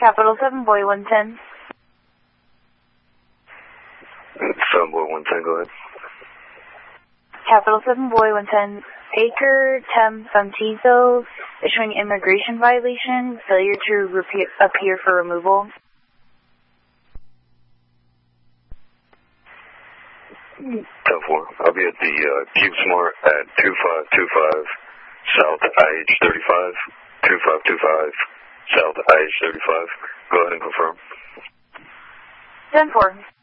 Capital 7 Boy 110. 7 Boy 110, go ahead. Capital 7 Boy 110. Baker Tem Santizo issuing immigration violation, failure to appear for removal. 10-4. I'll be at the CubeSmart at 2525 South IH35. 2525 South IH35. Go ahead and confirm. 10-4.